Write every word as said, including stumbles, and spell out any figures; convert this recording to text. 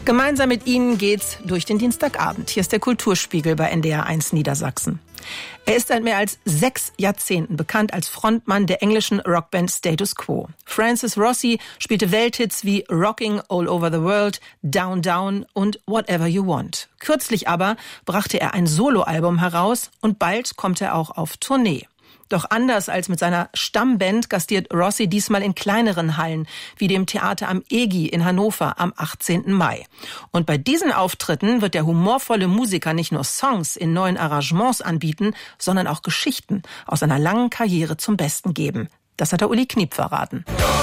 Gemeinsam mit Ihnen geht's durch den Dienstagabend. Hier ist der Kulturspiegel bei N D R eins Niedersachsen. Er ist seit mehr als sechs Jahrzehnten bekannt als Frontmann der englischen Rockband Status Quo. Francis Rossi spielte Welthits wie Rocking All Over the World, Down Down und Whatever You Want. Kürzlich aber brachte er ein Soloalbum heraus und bald kommt er auch auf Tournee. Doch anders als mit seiner Stammband gastiert Rossi diesmal in kleineren Hallen, wie dem Theater am Egi in Hannover am achtzehnten Mai. Und bei diesen Auftritten wird der humorvolle Musiker nicht nur Songs in neuen Arrangements anbieten, sondern auch Geschichten aus seiner langen Karriere zum Besten geben. Das hat der Uli Kniep verraten.